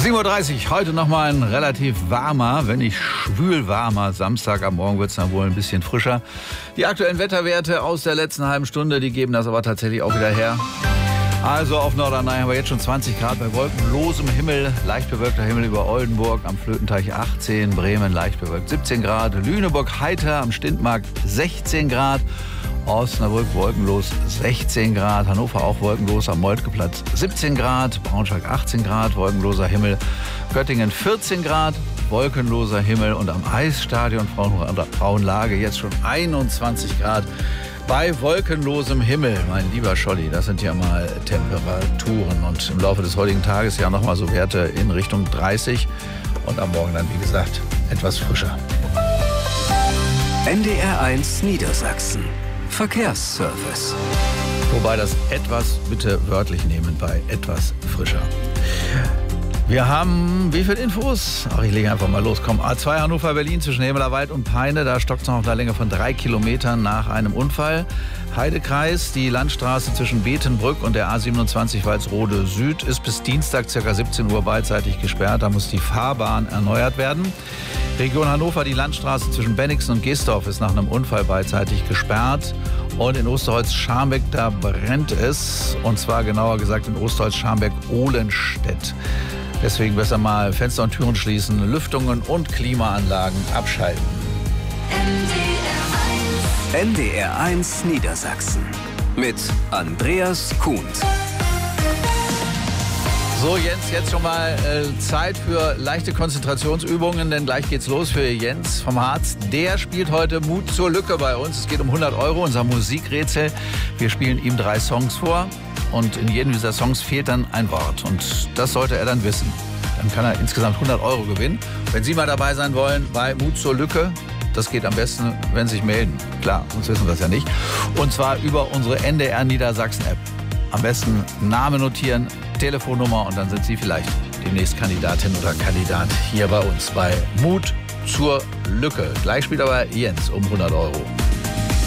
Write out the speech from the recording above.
7:30 Uhr, heute nochmal ein relativ warmer, wenn nicht schwül warmer Samstag. Am Morgen wird es dann wohl ein bisschen frischer. Die aktuellen Wetterwerte aus der letzten halben Stunde, die geben das aber tatsächlich auch wieder her. Also auf Norderney haben wir jetzt schon 20 Grad bei wolkenlosem Himmel, leicht bewölkter Himmel über Oldenburg, am Flötenteich 18, Bremen leicht bewölkt 17 Grad, Lüneburg heiter, am Stintmarkt 16 Grad, Osnabrück wolkenlos 16 Grad, Hannover auch wolkenlos, am Moltkeplatz 17 Grad, Braunschweig 18 Grad, wolkenloser Himmel, Göttingen 14 Grad, wolkenloser Himmel und am Eisstadion Frauenlage jetzt schon 21 Grad. Bei wolkenlosem Himmel, mein lieber Scholli, das sind ja mal Temperaturen und im Laufe des heutigen Tages ja nochmal so Werte in Richtung 30 und am Morgen dann, wie gesagt, etwas frischer. NDR1 Niedersachsen. Verkehrsservice. Wobei das etwas bitte wörtlich nehmen bei etwas frischer. Wir haben, wie viele Infos? Ach, ich lege einfach mal los. Komm, A2 Hannover-Berlin zwischen Hemmelerwald und Peine. Da stockt es noch auf einer Länge von 3 Kilometern nach einem Unfall. Heidekreis, die Landstraße zwischen Betenbrück und der A27 Walsrode Süd ist bis Dienstag ca. 17 Uhr beidseitig gesperrt. Da muss die Fahrbahn erneuert werden. Region Hannover, die Landstraße zwischen Bennigsen und Geesdorf ist nach einem Unfall beidseitig gesperrt. Und in Osterholz-Scharmbeck, da brennt es. Und zwar genauer gesagt in Osterholz-Scharmbeck-Ohlenstedt. Deswegen besser mal Fenster und Türen schließen, Lüftungen und Klimaanlagen abschalten. NDR1 Niedersachsen mit Andreas Kuhn. So, Jens, jetzt schon mal Zeit für leichte Konzentrationsübungen, denn gleich geht's los für Jens vom Harz. Der spielt heute Mut zur Lücke bei uns. Es geht um 100 €, unser Musikrätsel. Wir spielen ihm 3 Songs vor und in jedem dieser Songs fehlt dann ein Wort. Und das sollte er dann wissen. Dann kann er insgesamt 100 € gewinnen. Wenn Sie mal dabei sein wollen bei Mut zur Lücke, das geht am besten, wenn Sie sich melden. Klar, sonst wissen wir das ja nicht. Und zwar über unsere NDR Niedersachsen App. Am besten Name notieren, Telefonnummer und dann sind Sie vielleicht demnächst Kandidatin oder Kandidat hier bei uns bei Mut zur Lücke. Gleich spielt aber Jens um 100 €.